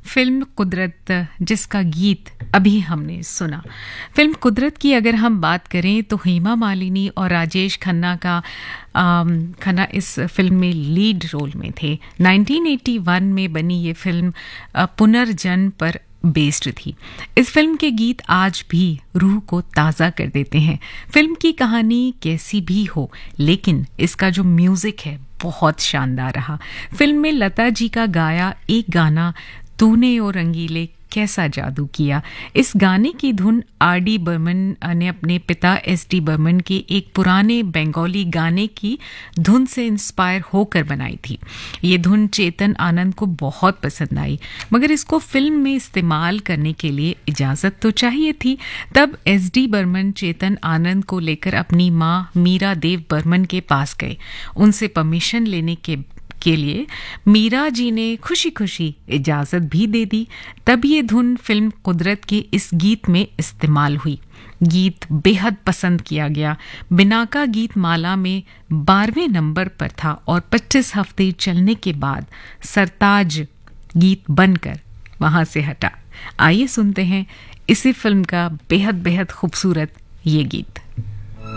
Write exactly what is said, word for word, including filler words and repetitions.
Film कुदरत, जिसका गीत अभी हमने सुना। फिल्म कुदरत की अगर हम बात करें तो हेमा मालिनी और राजेश खन्ना का आम, खन्ना इस फिल्म में लीड रोल में थे। नाइनटीन एटी वन में बनी ये फिल्म अ, पुनर्जन्म पर बेस्ड थी। इस फिल्म के गीत आज भी रूह को ताज़ा कर देते हैं। फिल्म की कहानी कैसी भी हो, लेकिन इसका जो म्यूजिक है बहुत शानदार रहा। फिल्म में लता जी का गाया एक गाना तूने ओ रंगीले कैसा जादू किया, इस गाने की धुन आर डी बर्मन ने अपने पिता एस डी बर्मन के एक पुराने बंगाली गाने की धुन से इंस्पायर होकर बनाई थी। ये धुन चेतन आनंद को बहुत पसंद आई, मगर इसको फिल्म में इस्तेमाल करने के लिए इजाज़त तो चाहिए थी। तब एस डी बर्मन चेतन आनंद को लेकर अपनी माँ मीरा देव बर्मन के पास गए। उनसे परमिशन लेने के के लिए मीरा जी ने खुशी खुशी इजाज़त भी दे दी। तब ये धुन फिल्म कुदरत के इस गीत में इस्तेमाल हुई। गीत बेहद पसंद किया गया। बिनाका गीत माला में बारहवें नंबर पर था और पच्चीस हफ्ते चलने के बाद सरताज गीत बनकर वहां से हटा। आइए सुनते हैं इसी फिल्म का बेहद बेहद खूबसूरत ये गीत।